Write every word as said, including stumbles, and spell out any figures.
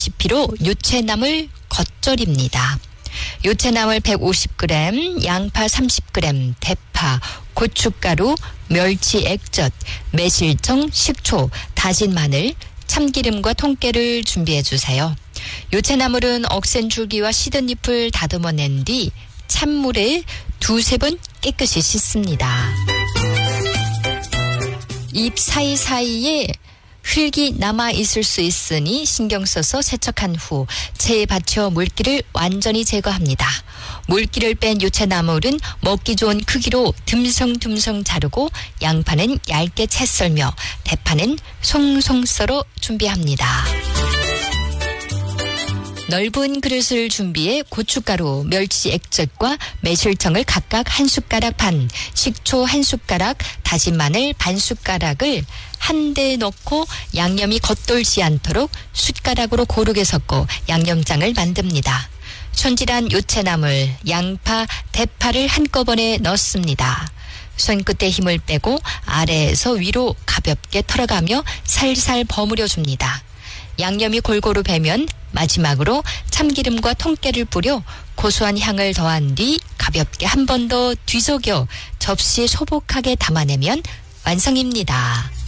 시피로 요채나물 겉절입니다. 요채나물 백오십 그램, 양파 삼십 그램, 대파, 고춧가루, 멸치 액젓, 매실청, 식초, 다진 마늘, 참기름과 통깨를 준비해 주세요. 요채나물은 억센 줄기와 시든 잎을 다듬어낸 뒤 찬물에 두세 번 깨끗이 씻습니다. 잎 사이사이에 흙이 남아있을 수 있으니 신경 써서 세척한 후 체에 받쳐 물기를 완전히 제거합니다. 물기를 뺀 요채나물은 먹기 좋은 크기로 듬성듬성 자르고 양파는 얇게 채 썰며 대파는 송송 썰어 준비합니다. 넓은 그릇을 준비해 고춧가루, 멸치 액젓과 매실청을 각각 한 숟가락 반, 식초 한 숟가락, 다진 마늘 반 숟가락을 한데 넣고 양념이 겉돌지 않도록 숟가락으로 고르게 섞고 양념장을 만듭니다. 손질한 요채나물, 양파, 대파를 한꺼번에 넣습니다. 손끝에 힘을 빼고 아래에서 위로 가볍게 털어가며 살살 버무려 줍니다. 양념이 골고루 배면 마지막으로 참기름과 통깨를 뿌려 고소한 향을 더한 뒤 가볍게 한 번 더 뒤적여 접시에 소복하게 담아내면 완성입니다.